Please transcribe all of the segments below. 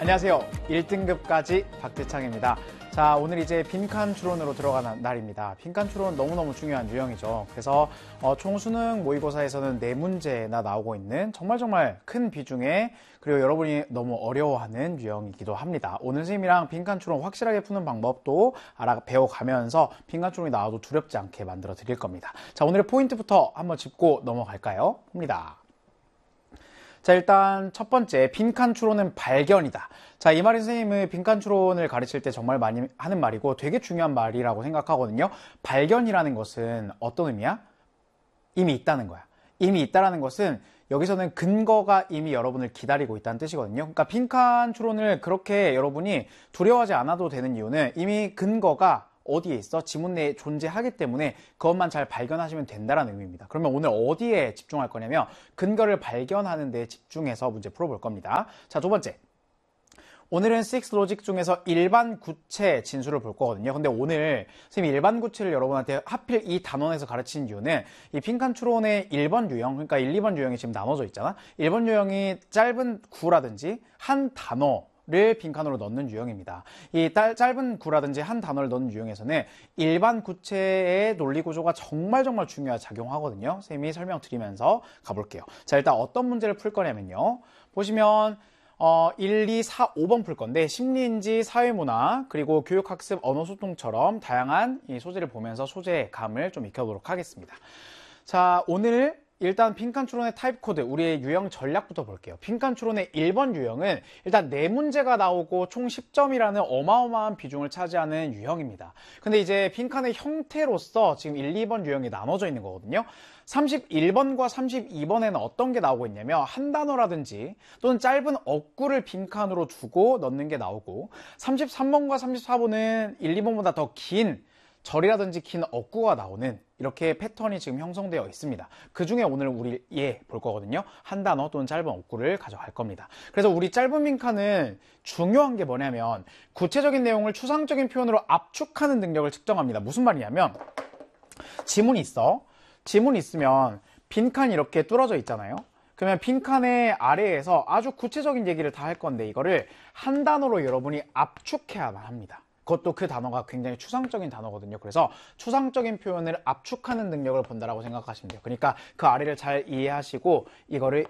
안녕하세요. 1등급까지 박대창입니다. 자, 오늘 이제 빈칸 추론으로 들어가는 날입니다. 빈칸 추론 너무너무 중요한 유형이죠. 그래서 총수능 모의고사에서는 4문제나 나오고 있는 정말 큰 비중의, 그리고 여러분이 너무 어려워하는 유형이기도 합니다. 오늘 선생님이랑 빈칸 추론 확실하게 푸는 방법도 배워가면서 빈칸 추론이 나와도 두렵지 않게 만들어 드릴 겁니다. 자, 오늘의 포인트부터 한번 짚고 넘어갈까요? 합니다. 자, 일단 첫 번째, 빈칸 추론은 발견이다. 자, 이 말이 선생님은 빈칸 추론을 가르칠 때 정말 많이 하는 말이고 되게 중요한 말이라고 생각하거든요. 발견이라는 것은 어떤 의미야? 이미 있다는 거야. 이미 있다라는 것은 여기서는 근거가 이미 여러분을 기다리고 있다는 뜻이거든요. 그러니까 빈칸 추론을 그렇게 여러분이 두려워하지 않아도 되는 이유는 이미 근거가 어디에 있어? 지문 내에 존재하기 때문에 그것만 잘 발견하시면 된다는 의미입니다. 그러면 오늘 어디에 집중할 거냐면 근거를 발견하는 데 집중해서 문제 풀어볼 겁니다. 자, 두 번째. 오늘은 6 로직 중에서 일반 구체 진수를 볼 거거든요. 근데 오늘 선생님이 일반 구체를 여러분한테 하필 이 단원에서 가르친 이유는 이 빈칸 추론의 1번 유형, 그러니까 1, 2번 유형이 지금 나눠져 있잖아. 1번 유형이 짧은 구라든지 한 단어를 빈칸으로 넣는 유형입니다. 이 짧은 구라든지 한 단어를 넣는 유형에서는 일반 구체의 논리 구조가 정말 중요하게 작용하거든요. 선생님이 설명드리면서 가볼게요. 자, 일단 어떤 문제를 풀 거냐면요. 보시면 1, 2, 4, 5번 풀 건데 심리인지, 사회문화, 그리고 교육학습, 언어소통처럼 다양한 이 소재를 보면서 소재의 감을 좀 익혀보도록 하겠습니다. 자, 오늘 일단 빈칸 추론의 타입 코드, 우리의 유형 전략부터 볼게요. 빈칸 추론의 1번 유형은 일단 4문제가 나오고 총 10점이라는 어마어마한 비중을 차지하는 유형입니다. 근데 이제 빈칸의 형태로서 지금 1, 2번 유형이 나눠져 있는 거거든요. 31번과 32번에는 어떤 게 나오고 있냐면 한 단어라든지 또는 짧은 어구를 빈칸으로 두고 넣는 게 나오고, 33번과 34번은 1, 2번보다 더 긴 절이라든지 긴 어구가 나오는 이렇게 패턴이 지금 형성되어 있습니다. 그 중에 오늘 우리 볼 거거든요. 한 단어 또는 짧은 어구를 가져갈 겁니다. 그래서 우리 짧은 빈칸은 중요한 게 뭐냐면 구체적인 내용을 추상적인 표현으로 압축하는 능력을 측정합니다. 무슨 말이냐면 지문이 있어. 지문이 있으면 빈칸이 이렇게 뚫어져 있잖아요. 그러면 빈칸의 아래에서 아주 구체적인 얘기를 다 할 건데 이거를 한 단어로 여러분이 압축해야만 합니다. 그것도 그 단어가 굉장히 추상적인 단어거든요. 그래서 추상적인 표현을 압축하는 능력을 본다라고 생각하시면 돼요. 그러니까 그 아래를 잘 이해하시고 이거를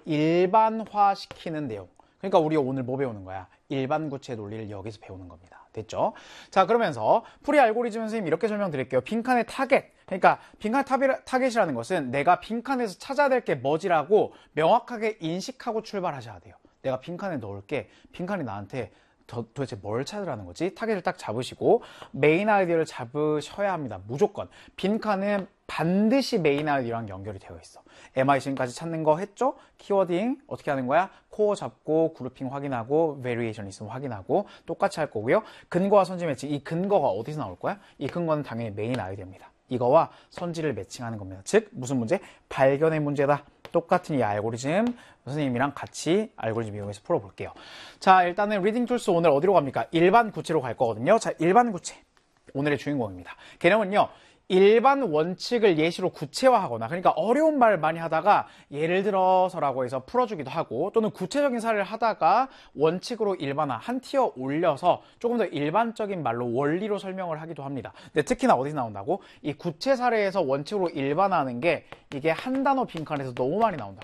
일반화시키는 내용. 그러니까 우리 오늘 뭐 배우는 거야? 일반 구체 논리를 여기서 배우는 겁니다. 됐죠? 자, 그러면서 풀이 알고리즘 선생님 이렇게 설명드릴게요. 빈칸의 타겟. 그러니까 빈칸 타겟이라는 것은 내가 빈칸에서 찾아야 될 게 뭐지라고 명확하게 인식하고 출발하셔야 돼요. 내가 빈칸에 넣을게. 빈칸이 나한테 도대체 뭘 찾으라는 거지? 타겟을 딱 잡으시고 메인 아이디어를 잡으셔야 합니다. 무조건. 빈칸은 반드시 메인 아이디어랑 연결이 되어 있어. MI 지금까지 찾는 거 했죠? 키워딩 어떻게 하는 거야? 코어 잡고 그룹핑 확인하고 베리에이션 있으면 확인하고 똑같이 할 거고요. 근거와 선지 매칭. 이 근거가 어디서 나올 거야? 이 근거는 당연히 메인 아이디어입니다. 이거와 선지를 매칭하는 겁니다. 즉 무슨 문제? 발견의 문제다. 똑같은 이 알고리즘 선생님이랑 같이 알고리즘 이용해서 풀어볼게요. 자, 일단은 리딩 툴스 오늘 어디로 갑니까? 일반 구체로 갈 거거든요. 자, 일반 구체 오늘의 주인공입니다. 개념은요, 일반 원칙을 예시로 구체화하거나, 그러니까 어려운 말 많이 하다가 예를 들어서라고 해서 풀어주기도 하고, 또는 구체적인 사례를 하다가 원칙으로 일반화, 한 티어 올려서 조금 더 일반적인 말로 원리로 설명을 하기도 합니다. 근데 특히나 어디서 나온다고? 이 구체 사례에서 원칙으로 일반화하는 게 이게 한 단어 빈칸에서 너무 많이 나온다고.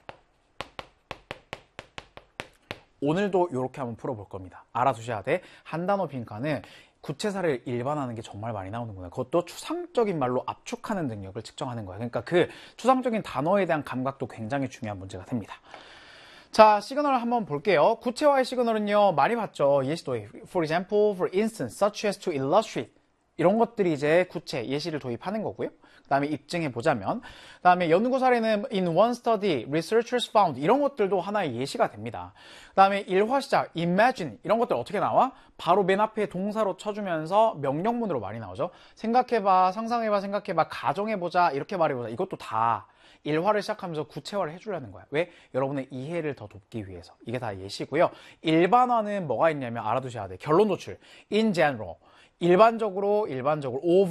오늘도 이렇게 한번 풀어볼 겁니다. 알아두셔야 돼. 한 단어 빈칸은 구체 사례를 일반화하는 게 정말 많이 나오는구나. 그것도 추상적인 말로 압축하는 능력을 측정하는 거예요. 그러니까 그 추상적인 단어에 대한 감각도 굉장히 중요한 문제가 됩니다. 자, 시그널을 한번 볼게요. 구체화의 시그널은요, 많이 봤죠. 예시도 for example, for instance, such as to illustrate. 이런 것들이 이제 구체, 예시를 도입하는 거고요. 그 다음에 입증해 보자면, 그 다음에 연구 사례는 in one study, researchers found, 이런 것들도 하나의 예시가 됩니다. 그 다음에 일화 시작, imagine, 이런 것들 어떻게 나와? 바로 맨 앞에 동사로 쳐주면서 명령문으로 많이 나오죠. 생각해봐, 상상해봐, 생각해봐, 가정해보자, 이렇게 말해보자. 이것도 다 일화를 시작하면서 구체화를 해주려는 거야. 왜? 여러분의 이해를 더 돕기 위해서. 이게 다 예시고요. 일반화는 뭐가 있냐면 알아두셔야 돼. 결론 도출, in general, 일반적으로, overall,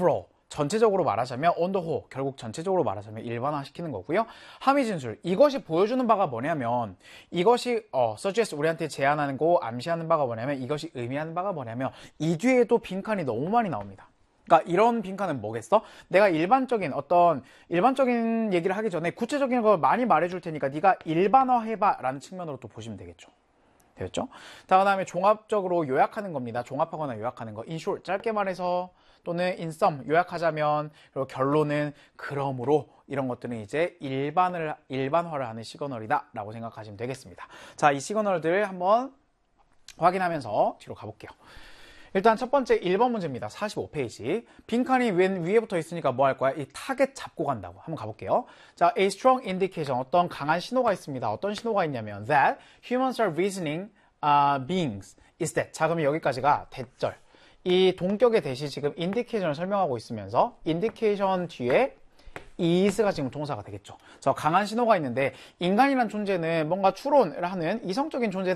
전체적으로 말하자면 on the whole, 결국 전체적으로 말하자면 일반화시키는 거고요. 함의진술, 이것이 보여주는 바가 뭐냐면 이것이 suggest 우리한테 제안하는 거, 암시하는 바가 뭐냐면 이것이 의미하는 바가 뭐냐면 이 뒤에도 빈칸이 너무 많이 나옵니다. 그러니까 이런 빈칸은 뭐겠어? 내가 일반적인 얘기를 하기 전에 구체적인 걸 많이 말해줄 테니까 네가 일반화해봐 라는 측면으로 또 보시면 되겠죠. 되었죠? 자, 그 다음에 종합적으로 요약하는 겁니다. 종합하거나 요약하는 거. in short, 짧게 말해서 또는 in sum, 요약하자면, 그리고 결론은 그러므로 이런 것들은 이제 일반화를 하는 시그널이다 라고 생각하시면 되겠습니다. 자, 이 시그널들 한번 확인하면서 뒤로 가볼게요. 일단 첫 번째 1번 문제입니다. 45페이지. 빈칸이 왼 위에 붙어 있으니까 뭐 할 거야? 이 타겟 잡고 간다고. 한번 가볼게요. 자, a strong indication. 어떤 강한 신호가 있습니다. 어떤 신호가 있냐면 that humans are reasoning beings is that. 자, 그러면 여기까지가 대절. 이 동격의 대시 지금 indication을 설명하고 있으면서 indication 뒤에 is가 지금 동사가 되겠죠. 그래서 강한 신호가 있는데 인간이란 존재는 뭔가 추론을 하는 이성적인 존재다